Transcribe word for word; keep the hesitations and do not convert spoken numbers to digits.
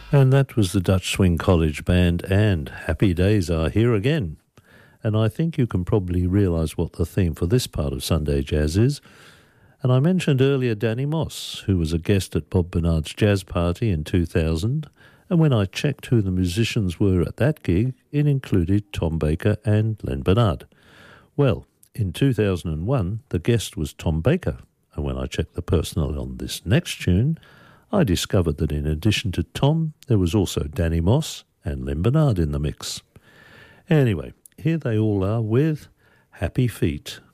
And that was the Dutch Swing College Band, and Happy Days Are Here Again. And I think you can probably realise what the theme for this part of Sunday Jazz is. And I mentioned earlier Danny Moss, who was a guest at Bob Bernard's jazz party in two thousand, and when I checked who the musicians were at that gig, it included Tom Baker and Len Bernard. Well, in two thousand one, the guest was Tom Baker, and when I checked the personnel on this next tune, I discovered that in addition to Tom, there was also Danny Moss and Len Bernard in the mix. Anyway, here they all are with Happy Feet.